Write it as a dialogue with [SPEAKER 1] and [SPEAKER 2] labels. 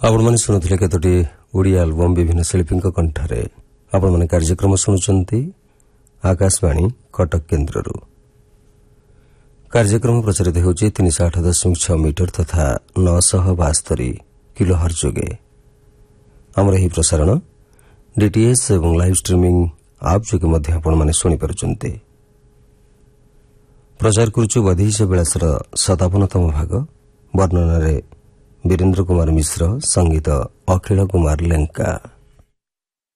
[SPEAKER 1] ଆପଣମାନେ ଶୁଣୁଥିଲେ କେତୋଟି ଓଡ଼ିଆ ଆଲବମ୍ ବିଭିନ୍ନ ଶିଳ୍ପୀଙ୍କ କଣ୍ଠରେ। ଆପଣମାନେ କାର୍ଯ୍ୟକ୍ରମ ଶୁଣୁଛନ୍ତି ଆକାଶବାଣୀ କଟକ କେନ୍ଦ୍ରରୁ। କାର୍ଯ୍ୟକ୍ରମ ପ୍ରଚାରିତ ହେଉଛି 308.6 ମିଟର ତଥା 972 କିଲୋହର୍ଟ୍ଜ ଯୋଗେ। ଆମର ଏହି ପ୍ରସାରଣ ଡିଟିଏଚ୍ ଏବଂ ଲାଇଭ୍ ଷ୍ଟ୍ରିମିଂ ଆପ୍ ଯୋଗେ ମଧ୍ୟ ଆପଣମାନେ ଶୁଣିପାରୁଛନ୍ତି। ପ୍ରଚାର କରୁଛୁ ବୈଦେହୀଶ ବିଳାସର 57ତମ ଭାଗ। ବର୍ଣ୍ଣନାରେ ବୀରେନ୍ଦ୍ର କୁମାର ମିଶ୍ର, ସଙ୍ଗୀତ ଅଖିଳ କୁମାର ଲେଙ୍କା।